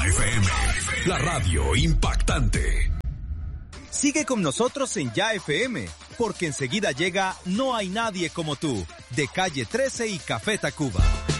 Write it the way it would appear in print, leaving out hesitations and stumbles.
FM, la radio impactante. Sigue con nosotros en Ya FM, porque enseguida llega No hay nadie como tú, de Calle 13 y Café Tacuba.